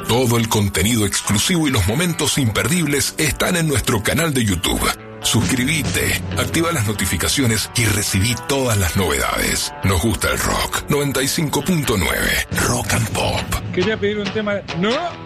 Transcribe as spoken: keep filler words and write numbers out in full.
Todo el contenido exclusivo y los momentos imperdibles están en nuestro canal de YouTube. Suscríbete, activa las notificaciones y recibí todas las novedades. Nos gusta el rock. noventa y cinco punto nueve Rock and Pop. Quería pedir un tema. ¡No!